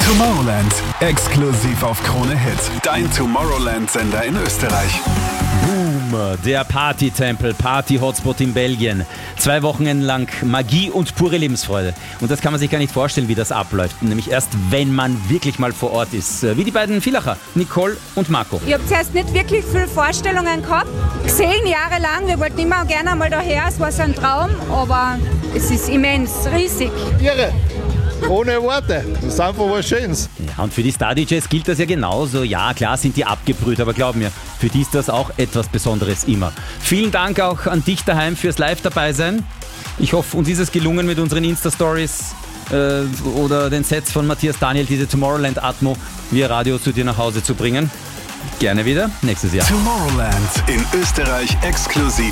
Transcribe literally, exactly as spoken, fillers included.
Tomorrowland, exklusiv auf Krone Hit. Dein Tomorrowland-Sender in Österreich. Boom, der Party-Tempel, Party-Hotspot in Belgien. Zwei Wochenenden lang Magie und pure Lebensfreude. Und das kann man sich gar nicht vorstellen, wie das abläuft. Nämlich erst, wenn man wirklich mal vor Ort ist. Wie die beiden Villacher, Nicole und Marco. Ich habe zuerst nicht wirklich viele Vorstellungen gehabt. Zehn Jahre lang, wir wollten immer gerne mal daher, es war so ein Traum, aber es ist immens, riesig. Irre. Ohne Worte. Das ist einfach was Schönes. Ja, und für die Star-D Js gilt das ja genauso. Ja, klar sind die abgebrüht, aber glaub mir, für die ist das auch etwas Besonderes immer. Vielen Dank auch an dich daheim fürs Live dabei sein. Ich hoffe, uns ist es gelungen, mit unseren Insta-Stories äh, oder den Sets von Matthias Daniel diese Tomorrowland-Atmo via Radio zu dir nach Hause zu bringen. Gerne wieder nächstes Jahr. Tomorrowland in Österreich exklusiv